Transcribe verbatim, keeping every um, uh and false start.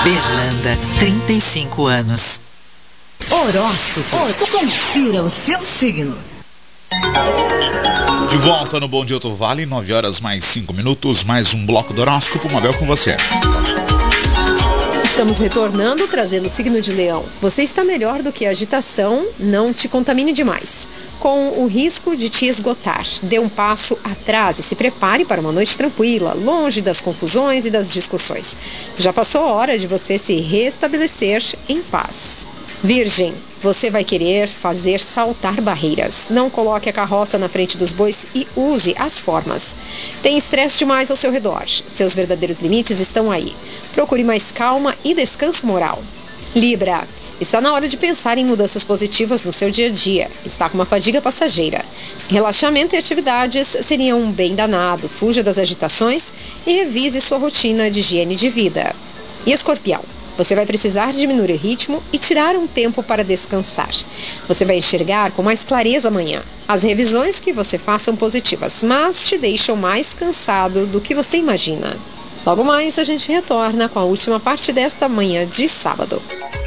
Berlanda, trinta e cinco anos. Horóscopo. Confira o seu signo. De volta no Bom Dia Alto Vale, nove horas mais cinco minutos, mais um bloco do horóscopo. Mabel, com você. Estamos retornando, trazendo o signo de Leão. Você está melhor do que a agitação, não te contamine demais, com o risco de te esgotar. Dê um passo atrás e se prepare para uma noite tranquila, longe das confusões e das discussões. Já passou a hora de você se restabelecer em paz. Virgem, você vai querer fazer saltar barreiras. Não coloque a carroça na frente dos bois e use as formas. Tem estresse demais ao seu redor. Seus verdadeiros limites estão aí. Procure mais calma e descanso moral. Libra, está na hora de pensar em mudanças positivas no seu dia a dia. Está com uma fadiga passageira. Relaxamento e atividades seriam um bem danado. Fuja das agitações e revise sua rotina de higiene de vida. E Escorpião, você vai precisar diminuir o ritmo e tirar um tempo para descansar. Você vai enxergar com mais clareza amanhã. As revisões que você faz são positivas, mas te deixam mais cansado do que você imagina. Logo mais a gente retorna com a última parte desta manhã de sábado.